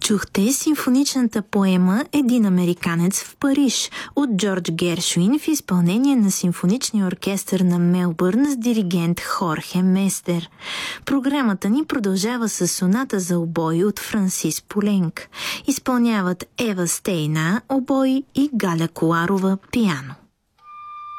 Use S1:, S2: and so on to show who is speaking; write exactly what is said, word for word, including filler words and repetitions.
S1: Чухте симфоничната поема «Един американец в Париж» от Джордж Гершуин в изпълнение на Симфоничния оркестър на Мелбърн с диригент Хорхе Местер. Програмата ни продължава с соната за обои от Франсис Поленк. Изпълняват Ева Стейна, обои, и Галя Коларова, пиано.